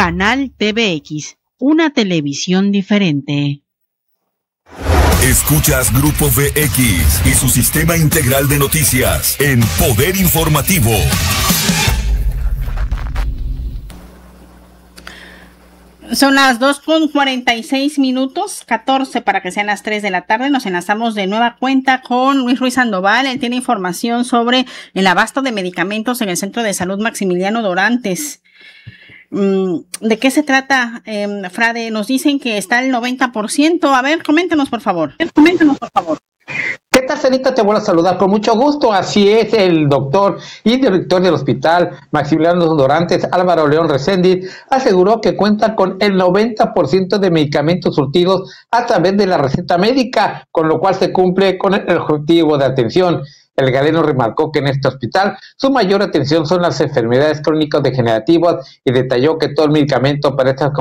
Canal TVX, una televisión diferente. Escuchas Grupo VX y su sistema integral de noticias en Poder Informativo. Son las 2:46, 14 para que sean las 3 de la tarde. Nos enlazamos de nueva cuenta con Luis Ruiz Sandoval. Él tiene información sobre el abasto de medicamentos en el Centro de Salud Maximiliano Dorantes. ¿De qué se trata, Frade? Nos dicen que está el 90%. A ver, coméntenos, por favor. ¿Qué tal, Cenita? Te vuelvo a saludar con mucho gusto. Así es, el doctor y director del Hospital Maximiliano Dorantes, Álvaro León Reséndiz, aseguró que cuenta con el 90% de medicamentos surtidos a través de la receta médica, con lo cual se cumple con el objetivo de atención. El galeno remarcó que en este hospital su mayor atención son las enfermedades crónicas degenerativas y detalló que todo el medicamento para estas